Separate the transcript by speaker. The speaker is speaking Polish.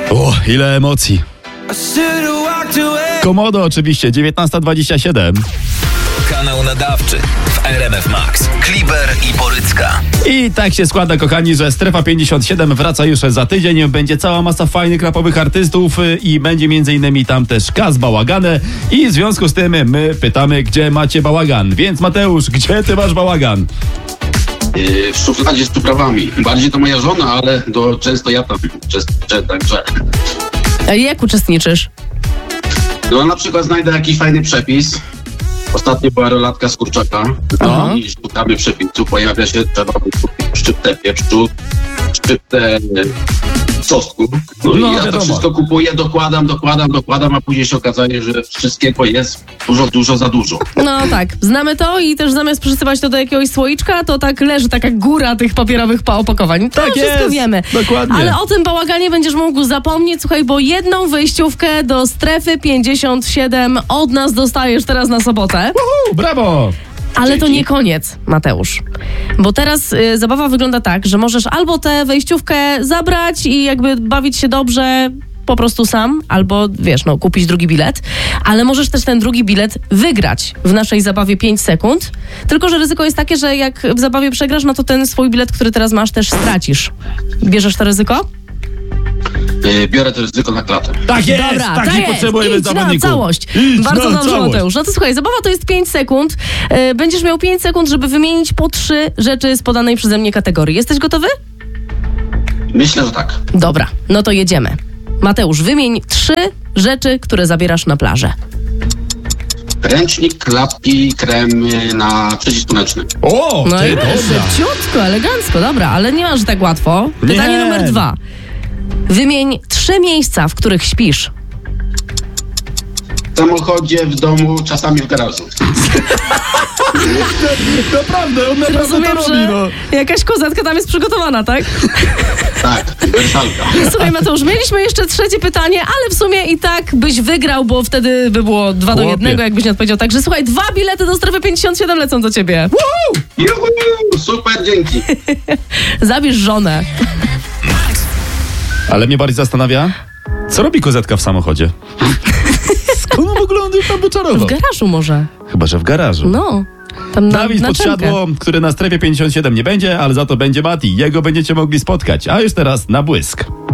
Speaker 1: O, ile emocji. Komodo oczywiście, 19:27.
Speaker 2: Kanał nadawczy w RMF Max. Kliber i Borycka.
Speaker 1: I tak się składa, kochani, że Strefa 57 wraca już za tydzień. Będzie cała masa fajnych rapowych artystów i będzie m.in. tam też Kaz Bałagane. I w związku z tym my pytamy, gdzie macie bałagan. Więc Mateusz, gdzie ty masz bałagan?
Speaker 3: W szufladzie z przyprawami. Bardziej to moja żona, ale często ja tam uczestniczę, także...
Speaker 4: A jak uczestniczysz?
Speaker 3: No na przykład znajdę jakiś fajny przepis. Ostatnio była roladka z kurczaka. I szukamy przepisu. Pojawia się, trzeba kupić szczyptę pieprzu, szczyptę czosnku. No i ja
Speaker 1: wiadomo.
Speaker 3: to wszystko kupuję, dokładam, a później się okazuje, że wszystkiego jest dużo za dużo.
Speaker 4: No tak, znamy to i też zamiast przysypać to do jakiegoś słoiczka, to tak leży taka góra tych papierowych opakowań. To
Speaker 1: Tak
Speaker 4: wszystko
Speaker 1: jest,
Speaker 4: wiemy.
Speaker 1: dokładnie.
Speaker 4: Ale o tym bałaganie będziesz mógł zapomnieć, słuchaj, bo jedną wejściówkę do Strefy 57 od nas dostajesz teraz na sobotę.
Speaker 1: Brawo!
Speaker 4: Ale to nie koniec, Mateusz. Bo teraz zabawa wygląda tak, że możesz albo tę wejściówkę zabrać i jakby bawić się dobrze po prostu sam, albo wiesz, no kupić drugi bilet, ale możesz też ten drugi bilet wygrać w naszej zabawie 5 sekund. Tylko że ryzyko jest takie, że jak w zabawie przegrasz, no to ten swój bilet, który teraz masz, też stracisz. Bierzesz to ryzyko?
Speaker 3: Biorę to ryzyko na klatę.
Speaker 1: Tak jest!
Speaker 4: Dobra,
Speaker 1: Takich
Speaker 4: jest.
Speaker 1: potrzebujemy
Speaker 4: Idź na
Speaker 1: zawodników.
Speaker 4: całość.
Speaker 1: Idź
Speaker 4: Bardzo
Speaker 1: na
Speaker 4: dobrze,
Speaker 1: całość.
Speaker 4: Mateusz. No to słuchaj, zabawa to jest 5 sekund. Będziesz miał 5 sekund, żeby wymienić po 3 rzeczy z podanej przeze mnie kategorii. Jesteś gotowy?
Speaker 3: Myślę, że tak.
Speaker 4: Dobra, no to jedziemy. Mateusz, wymień 3 rzeczy, które zabierasz na plażę.
Speaker 3: Ręcznik, klapki, krem na przeciwsłoneczny.
Speaker 1: O,
Speaker 4: No
Speaker 1: ty,
Speaker 4: i
Speaker 1: dobra.
Speaker 4: szybciutko, elegancko, dobra, ale nie masz tak łatwo. Pytanie
Speaker 1: Nie.
Speaker 4: numer 2. Wymień 3 miejsca, w których śpisz.
Speaker 3: W samochodzie, w domu, czasami w garażu.
Speaker 1: Naprawdę, on naprawdę
Speaker 4: Rozumiem,
Speaker 1: to robi,
Speaker 4: że
Speaker 1: no.
Speaker 4: jakaś kozetka tam jest przygotowana, tak?
Speaker 3: Tak, wersalka.
Speaker 4: Słuchaj, Mateusz, mieliśmy jeszcze trzecie pytanie, ale w sumie i tak byś wygrał, bo wtedy by było 2 do
Speaker 1: Chłopie.
Speaker 4: 1, jakbyś nie odpowiedział. Także słuchaj, 2 bilety do Strefy 57 lecą do ciebie.
Speaker 3: Juhu, super, dzięki.
Speaker 4: Zabierz żonę.
Speaker 1: Ale mnie bardziej zastanawia, co robi kozetka w samochodzie? Skąd w ogóle on ją tam
Speaker 4: W
Speaker 1: wyczarował?
Speaker 4: garażu może.
Speaker 1: Chyba, że w garażu.
Speaker 4: No. Tam
Speaker 1: Dawid
Speaker 4: na
Speaker 1: Podsiadło, który na Strefie 57 nie będzie, ale za to będzie Mati. Jego będziecie mogli spotkać. A już teraz na błysk.